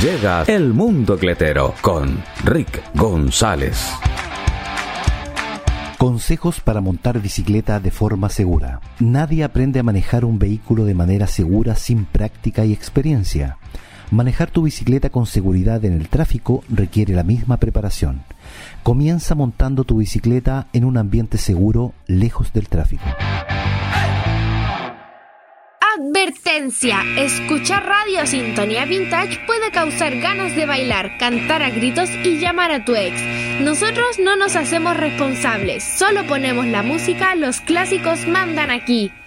Llega El Mundo Cletero con Rick González. Consejos para montar bicicleta de forma segura. Nadie aprende a manejar un vehículo de manera segura sin práctica y experiencia. Manejar tu bicicleta con seguridad en el tráfico requiere la misma preparación. Comienza montando tu bicicleta en un ambiente seguro, lejos del tráfico. Advertencia: escuchar Radio Sintonía Vintage puede causar ganas de bailar, cantar a gritos y llamar a tu ex. Nosotros no nos hacemos responsables, solo ponemos la música, los clásicos mandan aquí.